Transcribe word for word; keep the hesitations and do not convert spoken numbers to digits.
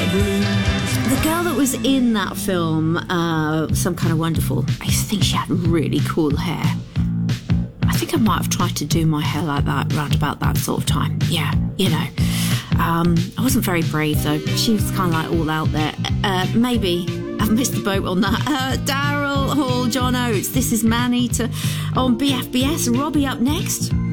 The girl that was in that film, uh, Some Kind of Wonderful, I think she had really cool hair. I think I might have tried to do my hair like that round about that sort of time. Yeah, you know. Um, I wasn't very brave, though. She was kind of like all out there. Uh, maybe I've missed the boat on that. Uh, Daryl Hall, John Oates. This is Man Eater on B F B S. Robbie up next.